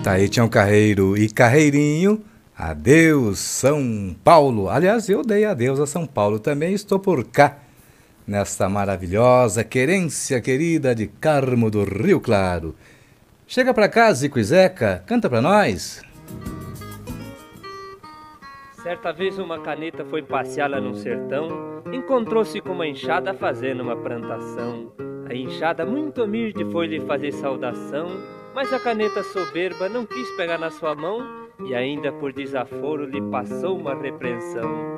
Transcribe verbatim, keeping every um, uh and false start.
Tá aí, Tião Carreiro e Carreirinho. Adeus, São Paulo. Aliás, eu dei adeus a São Paulo. Também estou por cá, nesta maravilhosa querência querida de Carmo do Rio Claro. Chega pra cá, Zico e Zeca, canta pra nós. Certa vez uma caneta foi passear lá no sertão, encontrou-se com uma enxada fazendo uma plantação. A enxada muito humilde foi lhe fazer saudação, mas a caneta soberba não quis pegar na sua mão e ainda por desaforo lhe passou uma repreensão.